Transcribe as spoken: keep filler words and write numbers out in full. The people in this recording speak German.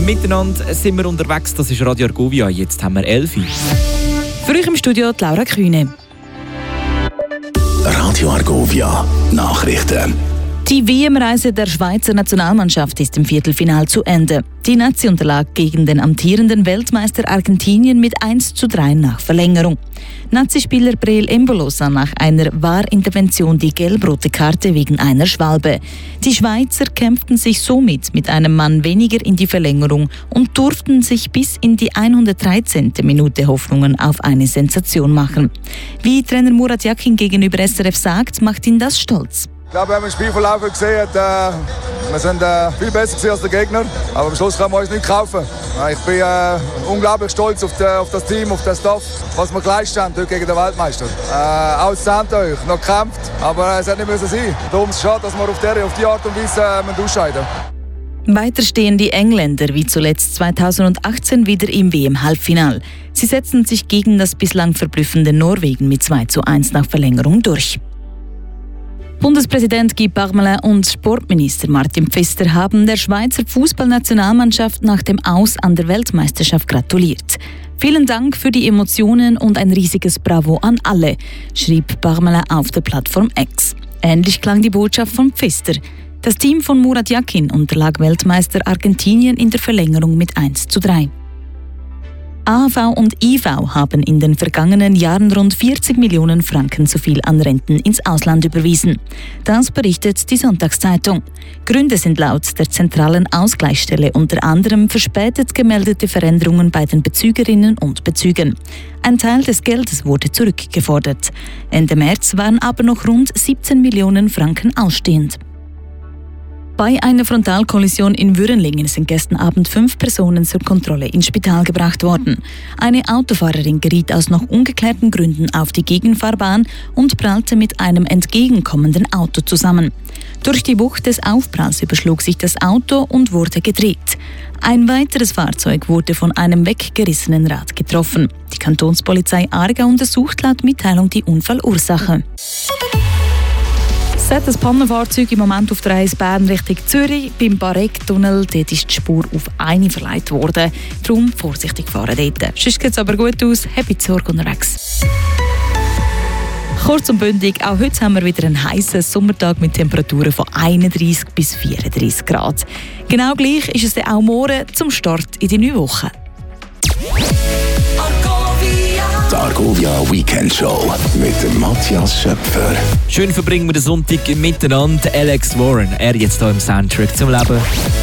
miteinander sind wir unterwegs. Das ist Radio Argovia. Jetzt haben wir elf. Für euch im Studio die Laura Kühne. Radio Argovia Nachrichten. Die W M-Reise der Schweizer Nationalmannschaft ist im Viertelfinal zu Ende. Die Nazi unterlag gegen den amtierenden Weltmeister Argentinien mit eins zu drei nach Verlängerung. Nazi-Spieler Breel Embolo sah nach einer V A R-Intervention die gelb-rote Karte wegen einer Schwalbe. Die Schweizer kämpften sich somit mit einem Mann weniger in die Verlängerung und durften sich bis in die hundertdreizehnte Minute Hoffnungen auf eine Sensation machen. Wie Trainer Murat Yakin gegenüber S R F sagt, macht ihn das stolz. Ich glaube, wir haben im Spielverlauf gesehen, äh, wir sind äh, viel besser als der Gegner, aber am Schluss können wir uns nicht kaufen. Ich bin äh, unglaublich stolz auf, die, auf das Team, auf den Staff, was wir geleistet haben heute gegen den Weltmeister. Äh, Auszahnt euch, noch gekämpft, aber es hätte nicht müssen sein. Darum ist es schade, dass wir auf, der, auf die Art und Weise äh, ausscheiden. Weiter stehen die Engländer wie zuletzt zweitausendachtzehn wieder im W M-Halbfinal. Sie setzten sich gegen das bislang verblüffende Norwegen mit zwei zu eins nach Verlängerung durch. Bundespräsident Guy Parmelin und Sportminister Martin Pfister haben der Schweizer Fußballnationalmannschaft nach dem Aus an der Weltmeisterschaft gratuliert. Vielen Dank für die Emotionen und ein riesiges Bravo an alle, schrieb Parmelin auf der Plattform X. Ähnlich klang die Botschaft von Pfister. Das Team von Murat Yakin unterlag Weltmeister Argentinien in der Verlängerung mit eins zu drei. A H V und I V haben in den vergangenen Jahren rund vierzig Millionen Franken zu viel an Renten ins Ausland überwiesen. Das berichtet die Sonntagszeitung. Gründe sind laut der zentralen Ausgleichsstelle unter anderem verspätet gemeldete Veränderungen bei den Bezügerinnen und Bezügern. Ein Teil des Geldes wurde zurückgefordert. Ende März waren aber noch rund siebzehn Millionen Franken ausstehend. Bei einer Frontalkollision in Würenlingen sind gestern Abend fünf Personen zur Kontrolle ins Spital gebracht worden. Eine Autofahrerin geriet aus noch ungeklärten Gründen auf die Gegenfahrbahn und prallte mit einem entgegenkommenden Auto zusammen. Durch die Wucht des Aufpralls überschlug sich das Auto und wurde gedreht. Ein weiteres Fahrzeug wurde von einem weggerissenen Rad getroffen. Die Kantonspolizei Aargau untersucht laut Mitteilung die Unfallursache. Es hat ein Pannenfahrzeug im Moment auf der Reise Bern Richtung Zürich. Beim Bareck-Tunnel dort ist die Spur auf eine verlegt worden. Darum vorsichtig fahren dort. Sonst sieht es aber gut aus. Happy Sorge unterwegs. Kurz und bündig, auch heute haben wir wieder einen heißen Sommertag mit Temperaturen von einunddreißig bis vierunddreißig Grad. Genau gleich ist es dann auch morgen zum Start in die neue Woche. Die Argovia Weekend Show mit dem Matthias Schöpfer. Schön verbringen wir den Sonntag miteinander. Alex Warren, er jetzt hier im Soundtrack zum Leben.